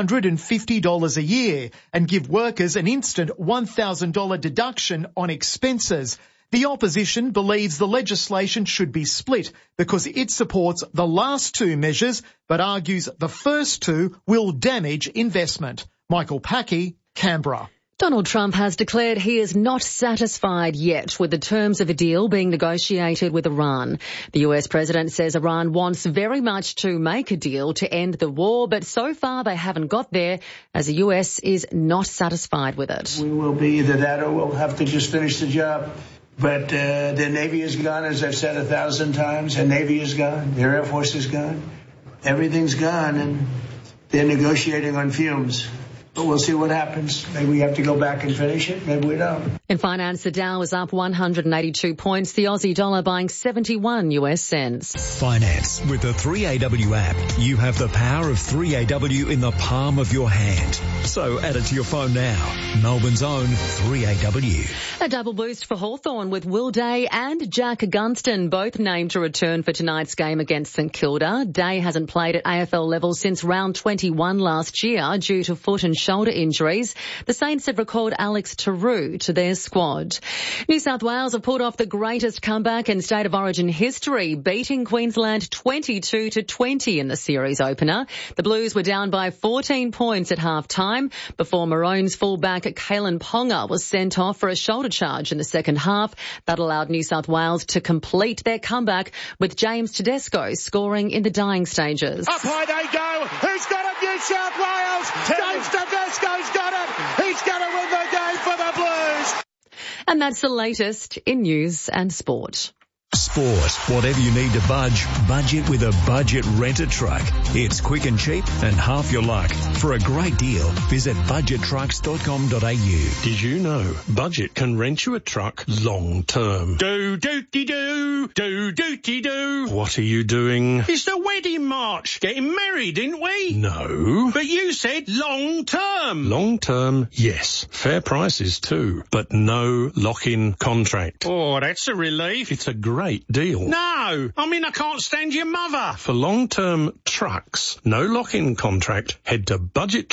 $250 a year and give workers an instant $1,000 deduction on expenses. The opposition believes the legislation should be split because it supports the last two measures but argues the first two will damage investment. Michael Packey, Canberra. Donald Trump has declared he is not satisfied yet with the terms of a deal being negotiated with Iran. The US president says Iran wants very much to make a deal to end the war, but so far they haven't got there as the US is not satisfied with it. We will be either that or we'll have to just finish the job. But their Navy is gone, as I've said 1,000 times. Their Navy is gone. Their Air Force is gone. Everything's gone, and they're negotiating on fumes. But we'll see what happens. Maybe we have to go back and finish it. Maybe we don't. In finance, the Dow was up 182 points. The Aussie dollar buying 71 US cents. Finance. With the 3AW app, you have the power of 3AW in the palm of your hand. So add it to your phone now. Melbourne's own 3AW. A double boost for Hawthorn with Will Day and Jack Gunston both named to return for tonight's game against St Kilda. Day hasn't played at AFL level since round 21 last year due to foot and shoulder injuries. The Saints have recalled Alex Tarou to their squad. New South Wales have pulled off the greatest comeback in State of Origin history, beating Queensland 22-20 in the series opener. The Blues were down by 14 points at half-time before Maroons fullback Kalen Ponga was sent off for a shoulder charge in the second half. That allowed New South Wales to complete their comeback with James Tedesco scoring in the dying stages. Up high they go. Who's got it? New South Wales. James Tedesco's got it. He's going to win the game for the Blues. And that's the latest in news and sport. Sport. Whatever you need to budget with a Budget Rent-A-Truck. It's quick and cheap and half your luck. For a great deal, visit budgettrucks.com.au. Did you know Budget can rent you a truck long term? Do-do-de-do, do-do-de-do. What are you doing? It's the wedding march. Getting married, didn't we? No. But you said long term. Long term, yes. Fair prices too, but no lock-in contract. Oh, that's a relief. It's a great deal. No, I mean I can't stand your mother. For long-term trucks, no lock-in contract, head to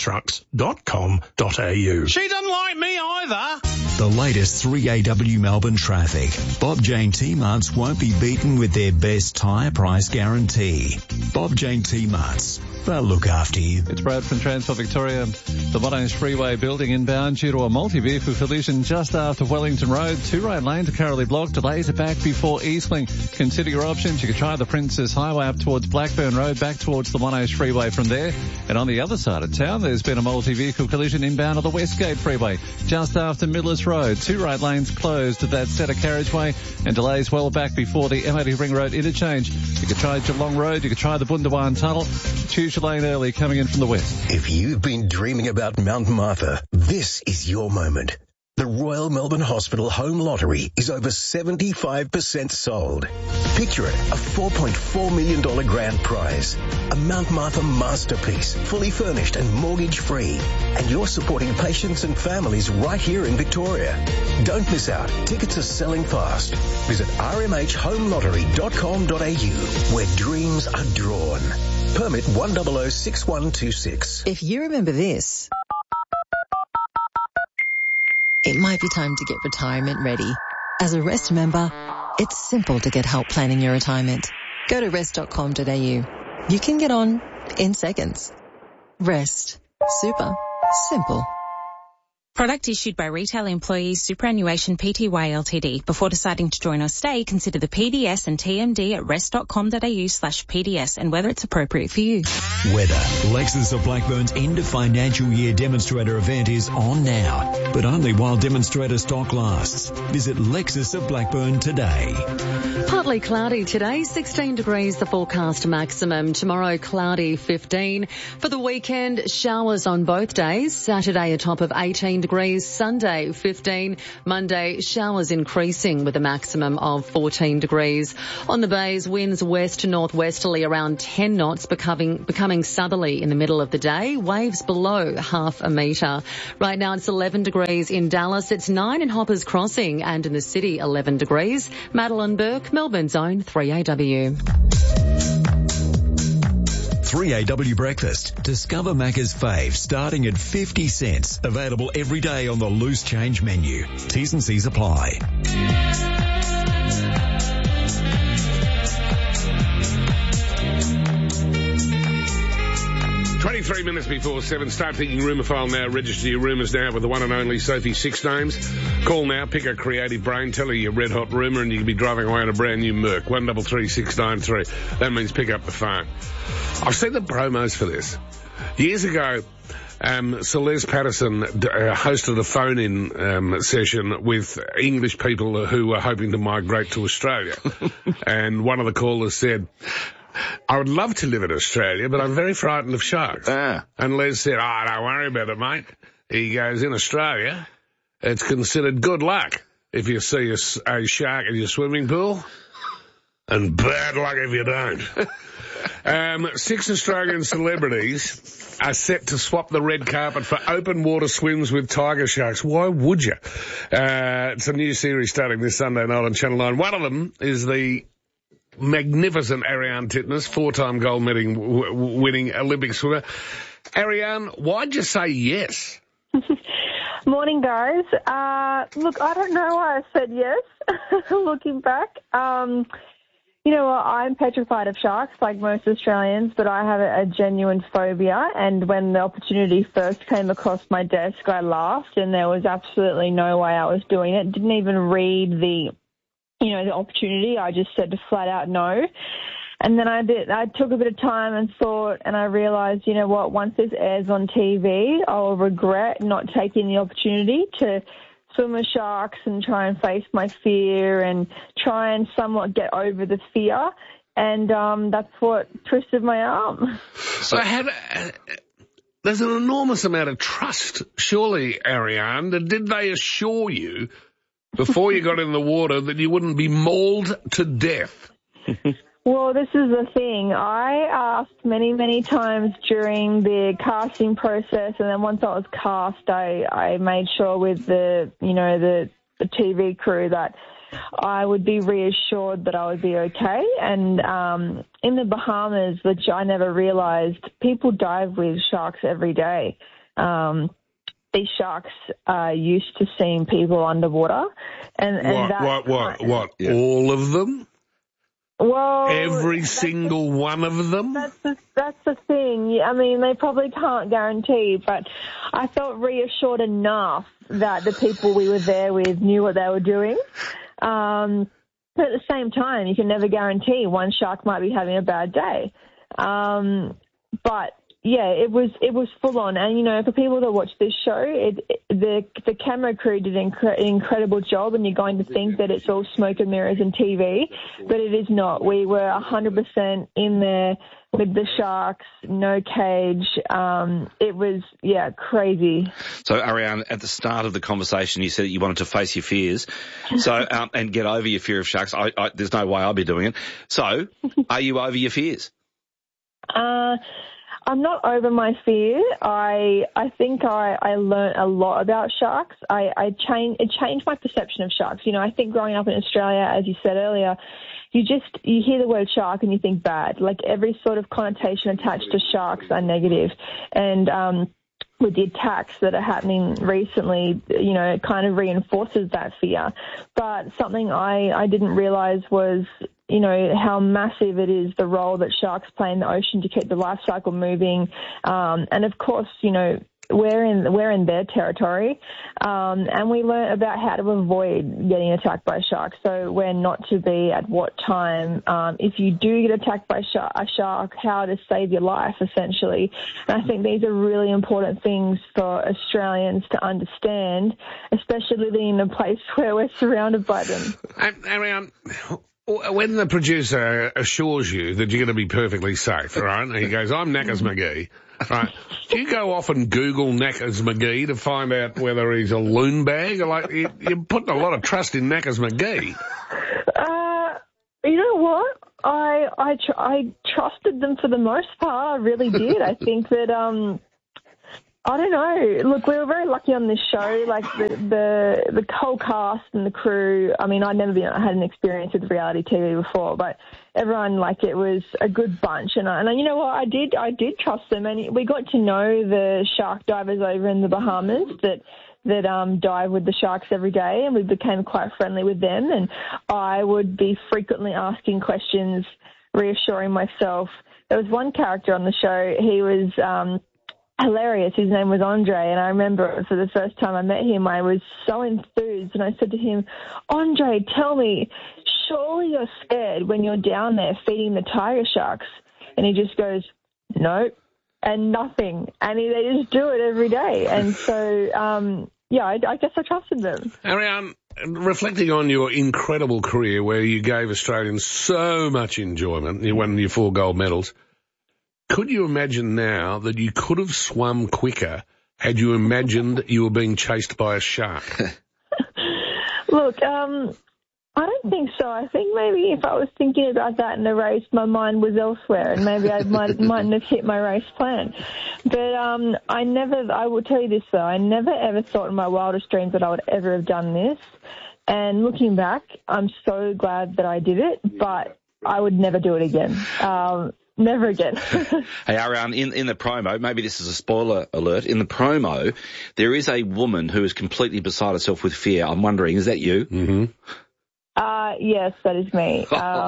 budgettrucks.com.au. She doesn't like me either. The latest 3AW Melbourne traffic. Bob Jane T-Marts won't be beaten with their best tyre price guarantee. Bob Jane T-Marts. They'll look after you. It's Brad from Transport Victoria. The Monash Freeway building inbound due to a multi-vehicle collision just after Wellington Road. Two-road lanes are currently blocked. Delays are back before Eastling. Consider your options. You can try the Princess Highway up towards Blackburn Road, back towards the Monash Freeway from there. And on the other side of town, there's been a multi-vehicle collision inbound of the Westgate Freeway just after Millers Road. Two-road lanes closed at that set of carriageway and delays well back before the MOT Ring Road interchange. You can try Geelong Road. You can try the Bundawan Tunnel. Choose your lane early coming in from the west. If you've been dreaming about Mount Martha, this is your moment. The Royal Melbourne Hospital Home Lottery is over 75% sold. Picture it, a $4.4 million grand prize. A Mount Martha masterpiece, fully furnished and mortgage-free. And you're supporting patients and families right here in Victoria. Don't miss out. Tickets are selling fast. Visit rmhhomelottery.com.au, where dreams are drawn. Permit 1006126. If you remember this, it might be time to get retirement ready. As a Rest member, it's simple to get help planning your retirement. Go to rest.com.au. You can get on in seconds. Rest. Super. Simple. Product issued by Retail Employees Superannuation Pty Ltd. Before deciding to join or stay, consider the PDS and TMD at rest.com.au/PDS and whether it's appropriate for you. Weather. Lexus of Blackburn's end of financial year demonstrator event is on now, but only while demonstrator stock lasts. Visit Lexus of Blackburn today. Partly cloudy today, 16 degrees the forecast maximum. Tomorrow cloudy, 15. For the weekend, showers on both days. Saturday a top of 18 degrees. degrees. Sunday, 15. Monday, showers increasing with a maximum of 14 degrees. On the bays, winds west to northwesterly around 10 knots, becoming southerly in the middle of the day. Waves below half a metre. Right now it's 11 degrees in Dallas. It's 9 in Hoppers Crossing, and in the city 11 degrees. Madeline Burke, Melbourne's own 3AW. 3AW Breakfast. Discover Macca's fave starting at 50 cents. Available every day on the loose change menu. T's and C's apply. 23 minutes before 7. Start thinking rumour file now. Register your rumours now with the one and only Sophie Six Names. Call now, pick a creative brain, tell her your red hot rumour, and you can be driving away in a brand new Merc. 133693. That means pick up the phone. I've seen the promos for this. Years ago, Sir Les Patterson hosted a phone-in session with English people who were hoping to migrate to Australia. And one of the callers said, I would love to live in Australia, but I'm very frightened of sharks. And Les said, don't worry about it, mate. He goes, in Australia, it's considered good luck if you see a shark in your swimming pool, and bad luck if you don't. 6 Australian celebrities are set to swap the red carpet for open water swims with tiger sharks. Why would you? It's a new series starting this Sunday night on Channel 9. One of them is the magnificent Ariarne Titmus, 4-time gold medal winning Olympic swimmer. Ariarne, why'd you say yes? Morning, guys. Look, I don't know why I said yes, looking back. You know, I'm petrified of sharks, like most Australians, but I have a genuine phobia, and when the opportunity first came across my desk, I laughed, and there was absolutely no way I was doing it. Didn't even read the opportunity. I just said flat out no. And then I took a bit of time and thought, and I realised, you know what, once this airs on TV, I'll regret not taking the opportunity to swim with sharks and try and face my fear and try and somewhat get over the fear. And that's what twisted my arm. So there's an enormous amount of trust, surely, Ariarne. Did they assure you before you got in the water that you wouldn't be mauled to death? Well, this is the thing. I asked many, many times during the casting process, and then once I was cast, I made sure with the TV crew that I would be reassured that I would be okay. And in the Bahamas, which I never realised, people dive with sharks every day. These sharks are used to seeing people underwater. What? Yeah. All of them? Well, every single one of them? That's the thing. I mean, they probably can't guarantee, but I felt reassured enough that the people we were there with knew what they were doing. But at the same time, you can never guarantee. One shark might be having a bad day. But yeah, it was full on. And, you know, for people that watch this show, the camera crew did an incredible job, and you're going to think that it's all smoke and mirrors and TV, but it is not. We were 100% in there with the sharks, no cage. It was, crazy. So, Ariarne, at the start of the conversation, you said that you wanted to face your fears, so and get over your fear of sharks. There's no way I'll be doing it. So, are you over your fears? I'm not over my fear. I think I learned a lot about sharks. It changed my perception of sharks. You know, I think growing up in Australia, as you said earlier, you hear the word shark and you think bad. Like every sort of connotation attached to sharks are negative. And with the attacks that are happening recently, you know, it kind of reinforces that fear. But something I didn't realise was, you know, how massive it is, the role that sharks play in the ocean to keep the life cycle moving. And of course, you know, we're in their territory. And we learn about how to avoid getting attacked by sharks. So where not to be at what time. If you do get attacked by a shark, how to save your life, essentially. And I think these are really important things for Australians to understand, especially living in a place where we're surrounded by them. Ariarne, When the producer assures you that you're going to be perfectly safe, right? And he goes, I'm Knackers McGee, right? Do you go off and Google Knackers McGee to find out whether he's a loon bag? Like, you're putting a lot of trust in Knackers McGee. You know what? I trusted them for the most part. I really did. I think that, I don't know. Look, we were very lucky on this show. Like the whole cast and the crew. I mean, I had an experience with reality TV before, but everyone, like, it was a good bunch. And you know what? I did trust them, and we got to know the shark divers over in the Bahamas that dive with the sharks every day, and we became quite friendly with them. And I would be frequently asking questions, reassuring myself. There was one character on the show. He was hilarious. His name was Andre, and I remember for the first time I met him, I was so enthused, and I said to him, Andre, tell me, surely you're scared when you're down there feeding the tiger sharks? And he just goes, no, and nothing. And they just do it every day. And so, I guess I trusted them. Ariane, reflecting on your incredible career where you gave Australians so much enjoyment, you won your 4 gold medals, could you imagine now that you could have swum quicker had you imagined you were being chased by a shark? Look, I don't think so. I think maybe if I was thinking about that in the race, my mind was elsewhere, and maybe I mightn't have hit my race plan. But I will tell you this, though, I never ever thought in my wildest dreams that I would ever have done this. And looking back, I'm so glad that I did it, but I would never do it again. Never again. Hey, Ariane, in the promo, maybe this is a spoiler alert, in the promo, there is a woman who is completely beside herself with fear. I'm wondering, is that you? Mm-hmm. Yes, that is me.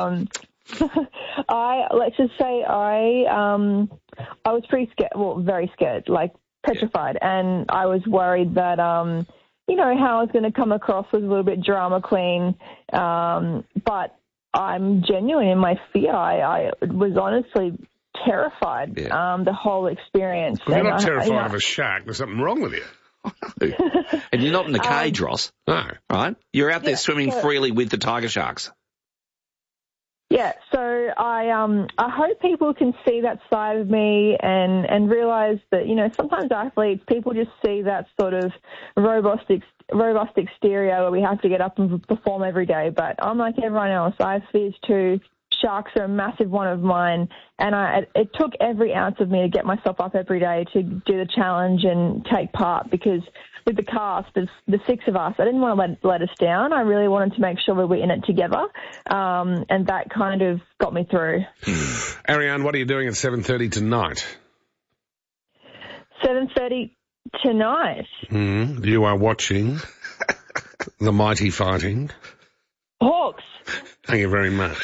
Let's just say I was pretty scared, well, very scared, like petrified, and I was worried that, how I was going to come across was a little bit drama queen, but I'm genuine in my fear. I was honestly terrified, the whole experience. Well, you're not terrified of a shark. There's something wrong with you. And you're not in the cage, Ross. No. Right? You're out there swimming freely with the tiger sharks. Yeah, so I hope people can see that side of me and realise that, sometimes athletes, people just see that sort of robust exterior where we have to get up and perform every day. But I'm like everyone else. I have fears too. Sharks are a massive one of mine, and it took every ounce of me to get myself up every day to do the challenge and take part, because with the cast, there's the 6 of us. I didn't want to let us down. I really wanted to make sure we were in it together, and that kind of got me through. Ariane, what are you doing at 7:30 tonight? 7:30 tonight? You are watching the mighty fighting Hawks. Thank you very much.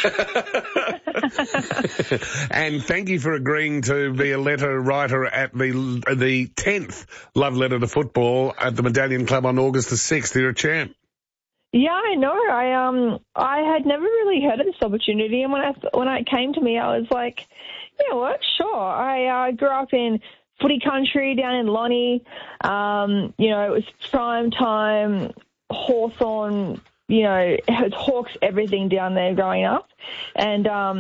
And thank you for agreeing to be a letter writer at the 10th Love Letter to Football at the Medallion Club on August the 6th. You're a champ. Yeah, I know. I had never really heard of this opportunity, and when it came to me, I was like, you know what, sure. I grew up in footy country down in Lonnie. It was prime time, Hawthorn. It was Hawks everything down there growing up. And,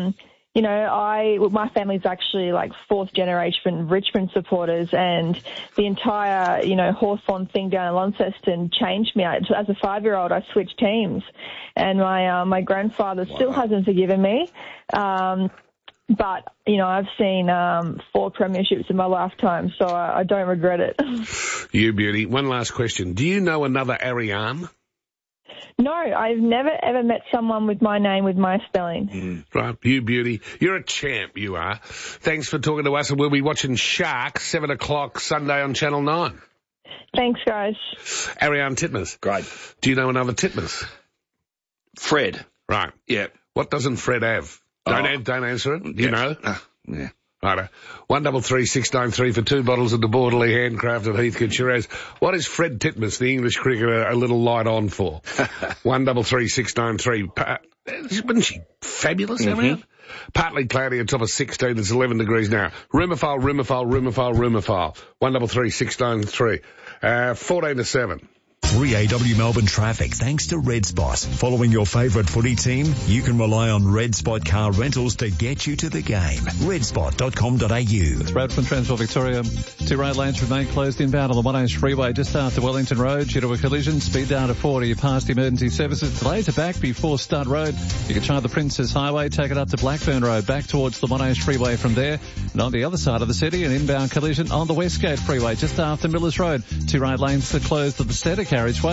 my family's actually like 4th generation Richmond supporters, and the entire, Hawthorn thing down in Launceston changed me. As a 5-year-old, I switched teams, and my grandfather still hasn't forgiven me. But, I've seen 4 premierships in my lifetime, so I don't regret it. You beauty. One last question. Do you know another Ariane? No, I've never, ever met someone with my name with my spelling. Right, you beauty. You're a champ, you are. Thanks for talking to us, and we'll be watching Shark, 7 o'clock Sunday on Channel 9. Thanks, guys. Ariane Titmus. Great. Do you know another Titmus? Fred. Right. Yeah. What doesn't Fred have? Don't answer it. You know? Yeah. Righto. 133693 for 2 bottles of the Borderly handcrafted Heathcote Shiraz. What is Fred Titmus, the English cricketer, a little light on for? 133693. Wasn't she fabulous, Ariane? Partly cloudy at top of 16. It's 11 degrees now. Rumour file. 133693. 14 to 7. 3AW Melbourne traffic thanks to Red Spot. Following your favourite footy team, you can rely on Red Spot car rentals to get you to the game. redspot.com.au. It's Brad from Transvaal Victoria. 2 road lanes remain closed inbound on the Monash Freeway just after Wellington Road due to a collision. Speed down to 40 past emergency services. Delays are back before Stud Road. You can try the Princess Highway, take it up to Blackburn Road, back towards the Monash Freeway from there. And on the other side of the city, an inbound collision on the Westgate Freeway just after Millers Road. 2 road lanes are closed at the Centre carriageway.